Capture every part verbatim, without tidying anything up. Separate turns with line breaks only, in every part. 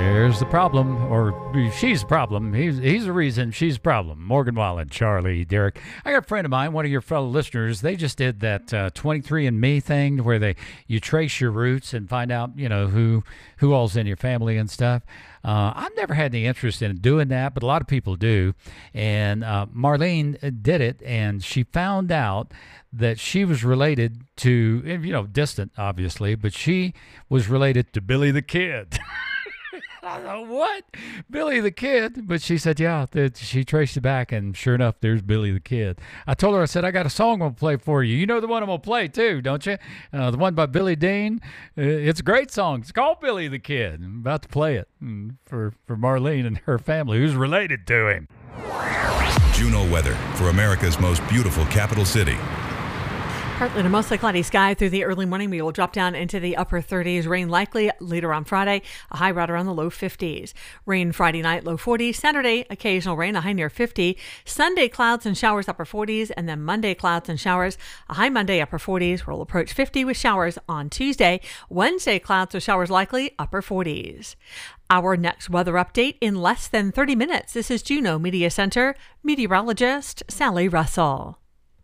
There's the problem, or she's the problem. He's he's the reason she's the problem. Morgan Wallen, Charlie, Derek. I got a friend of mine, one of your fellow listeners. They just did that uh, twenty-three and me thing where they you trace your roots and find out, you know, who who all's in your family and stuff. Uh, I've never had any interest in doing that, but a lot of people do. And uh, Marlene did it, and she found out that she was related to, you know, distant, obviously, but she was related to Billy the Kid. I thought, what? Billy the Kid? But she said, yeah, that she traced it back, and sure enough, there's Billy the Kid. I told her, I said, I got a song I'm going to play for you. You know the one I'm going to play, too, don't you? Uh, the one by Billy Dean. Uh, it's a great song. It's called Billy the Kid. I'm about to play it for, for Marlene and her family, who's related to him.
Juno weather for America's most beautiful capital city.
Partly to mostly cloudy sky through the early morning. We will drop down into the upper thirties. Rain likely later on Friday. A high right around the low fifties. Rain Friday night, low forties. Saturday, occasional rain, a high near fifty. Sunday, clouds and showers, upper forties. And then Monday, clouds and showers. A high Monday, upper forties. We'll approach fifty with showers on Tuesday. Wednesday, clouds or showers likely, upper forties. Our next weather update in less than thirty minutes. This is Juneau Media Center meteorologist Sally Russell.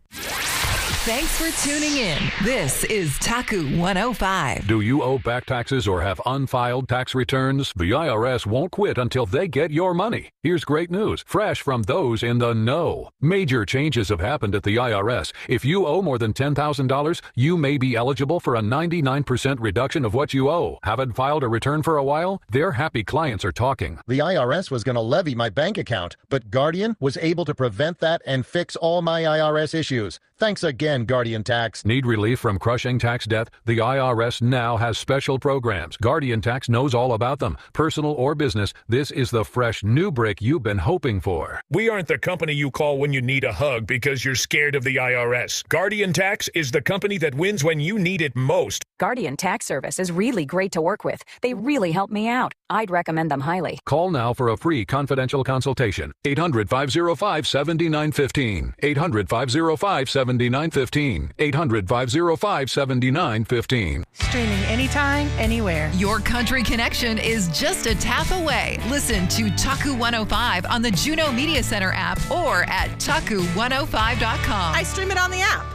Thanks for tuning in. This is Taku one oh five.
Do you owe back taxes or have unfiled tax returns? The I R S won't quit until they get your money. Here's great news, fresh from those in the know. Major changes have happened at the I R S. If you owe more than ten thousand dollars, you may be eligible for a ninety-nine percent reduction of what you owe. Haven't filed a return for a while? Their happy clients are talking.
The I R S was going to levy my bank account, but Guardian was able to prevent that and fix all my I R S issues. Thanks again, Guardian Tax.
Need relief from crushing tax debt? The I R S now has special programs. Guardian Tax knows all about them. Personal or business, this is the fresh new break you've been hoping for.
We aren't the company you call when you need a hug because you're scared of the I R S. Guardian Tax is the company that wins when you need it most.
Guardian Tax Service is really great to work with. They really help me out. I'd recommend them highly.
Call now for a free confidential consultation. eight hundred, five oh five, seven nine one five. eight hundred, five oh five, seven nine one five. eight hundred, five oh five, seven nine one five.
Streaming anytime, anywhere.
Your country connection is just a tap away. Listen to Taku one oh five on the Juneau Media Center app or at taku one oh five dot com.
I stream it on the app.